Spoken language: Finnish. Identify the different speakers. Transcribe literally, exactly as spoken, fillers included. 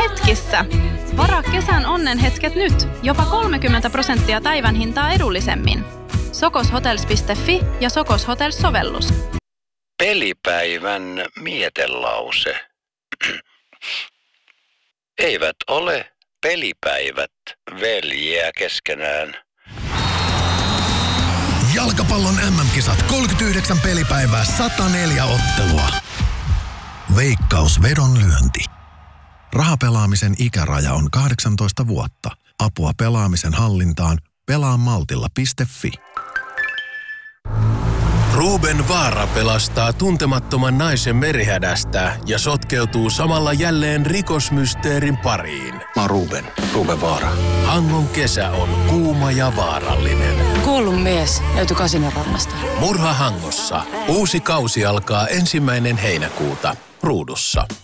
Speaker 1: hetkissä. Varaa kesän onnenhetket nyt. Jopa kolmekymmentä prosenttia päivän hintaa edullisemmin. sokoshotels piste fi ja Sokos Hotels-sovellus.
Speaker 2: Pelipäivän mietelause. Eivät ole pelipäivät veljiä keskenään.
Speaker 3: Jalkapallon äm äm-kisat kolmekymmentäyhdeksän pelipäivää, sata neljä ottelua. Veikkaus vedonlyönti. Rahapelaamisen ikäraja on kahdeksantoista vuotta. Apua pelaamisen hallintaan pelaamaltilla piste fi.
Speaker 4: Ruben Vaara pelastaa tuntemattoman naisen merihädästä ja sotkeutuu samalla jälleen rikosmysteerin pariin.
Speaker 5: Mä oon Ruben, Ruben Vaara.
Speaker 4: Hangon kesä on kuuma ja vaarallinen.
Speaker 6: Kuollut mies löytyi Kasinorannasta.
Speaker 4: Murha Hangossa. Uusi kausi alkaa ensimmäinen heinäkuuta Ruudussa.